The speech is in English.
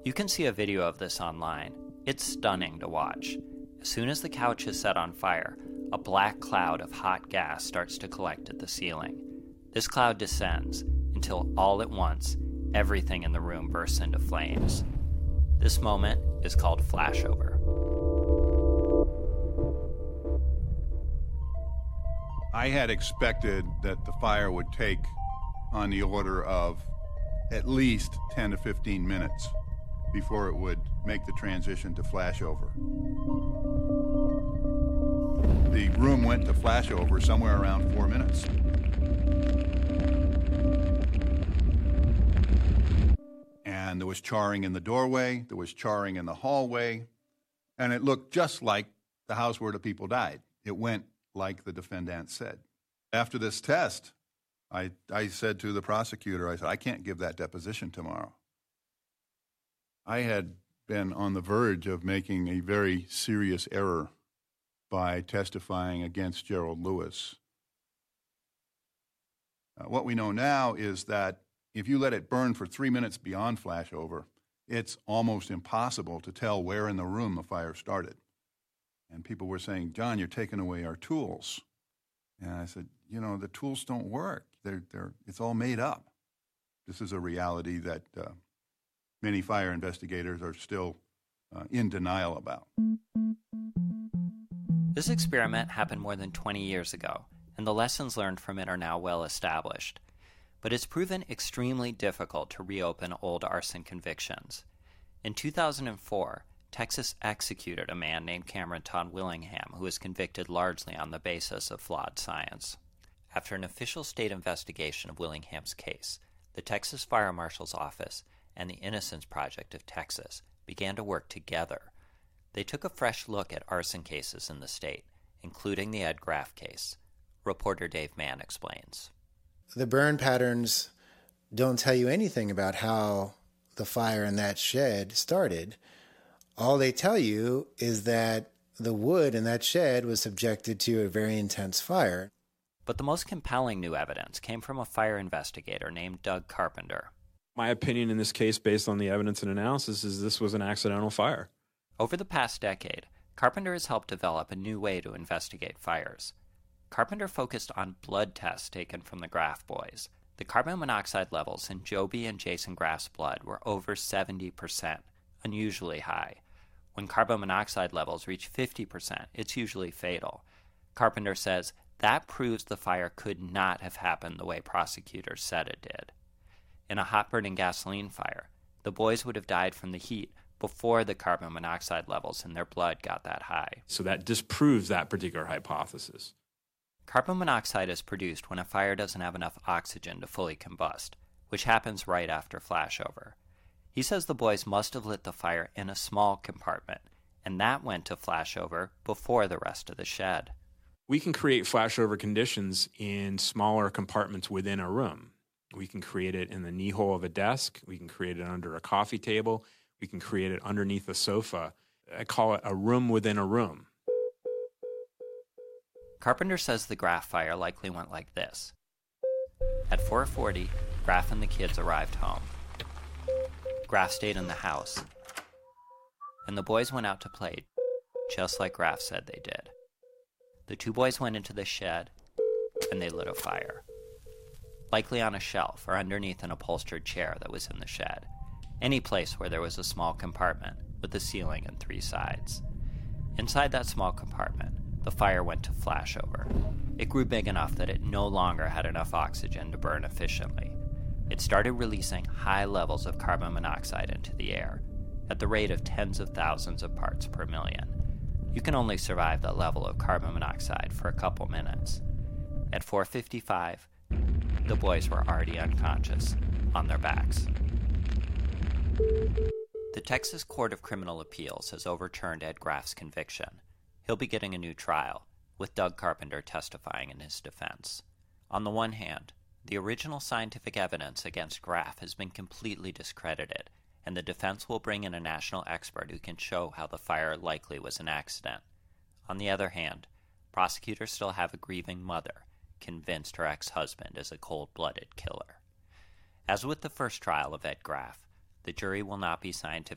You can see a video of this online. It's stunning to watch. As soon as the couch is set on fire, a black cloud of hot gas starts to collect at the ceiling. This cloud descends until all at once, everything in the room bursts into flames. This moment is called flashover. I had expected that the fire would take on the order of at least 10 to 15 minutes before it would make the transition to flashover. The room went to flashover somewhere around 4 minutes. And there was charring in the doorway, there was charring in the hallway, and it looked just like the house where the people died. It went like the defendant said. After this test, I said to the prosecutor, I said, I can't give that deposition tomorrow. I had been on the verge of making a very serious error by testifying against Gerald Lewis. What we know now is that if you let it burn for 3 minutes beyond flashover, it's almost impossible to tell where in the room the fire started. And people were saying, John, you're taking away our tools. And I said, you know, the tools don't work. It's all made up. This is a reality that many fire investigators are still in denial about. This experiment happened more than 20 years ago, and the lessons learned from it are now well established. But it's proven extremely difficult to reopen old arson convictions. In 2004, Texas executed a man named Cameron Todd Willingham, who was convicted largely on the basis of flawed science. After an official state investigation of Willingham's case, the Texas Fire Marshal's Office and the Innocence Project of Texas began to work together. They took a fresh look at arson cases in the state, including the Ed Graff case. Reporter Dave Mann explains. The burn patterns don't tell you anything about how the fire in that shed started. All they tell you is that the wood in that shed was subjected to a very intense fire. But the most compelling new evidence came from a fire investigator named Doug Carpenter. My opinion in this case, based on the evidence and analysis, is this was an accidental fire. Over the past decade, Carpenter has helped develop a new way to investigate fires. Carpenter focused on blood tests taken from the Graff boys. The carbon monoxide levels in Joby and Jason Graff's blood were over 70%, unusually high. When carbon monoxide levels reach 50%, it's usually fatal. Carpenter says that proves the fire could not have happened the way prosecutors said it did. In a hot-burning gasoline fire, the boys would have died from the heat before the carbon monoxide levels in their blood got that high. So that disproves that particular hypothesis. Carbon monoxide is produced when a fire doesn't have enough oxygen to fully combust, which happens right after flashover. He says the boys must have lit the fire in a small compartment, and that went to flashover before the rest of the shed. We can create flashover conditions in smaller compartments within a room. We can create it in the knee hole of a desk. We can create it under a coffee table. We can create it underneath a sofa. I call it a room within a room. Carpenter says the Graff fire likely went like this. At 4:40, Graff and the kids arrived home. Graff stayed in the house, and the boys went out to play, just like Graff said they did. The two boys went into the shed, and they lit a fire, likely on a shelf or underneath an upholstered chair that was in the shed, any place where there was a small compartment with a ceiling and 3 sides. Inside that small compartment, the fire went to flashover. It grew big enough that it no longer had enough oxygen to burn efficiently. It started releasing high levels of carbon monoxide into the air, at the rate of tens of thousands of parts per million. You can only survive that level of carbon monoxide for a couple minutes. At 4:55, the boys were already unconscious, on their backs. The Texas Court of Criminal Appeals has overturned Ed Graff's conviction. He'll be getting a new trial, with Doug Carpenter testifying in his defense. On the one hand, the original scientific evidence against Graff has been completely discredited, and the defense will bring in a national expert who can show how the fire likely was an accident. On the other hand, prosecutors still have a grieving mother, convinced her ex-husband is a cold-blooded killer. As with the first trial of Ed Graff, the jury will not be scientifically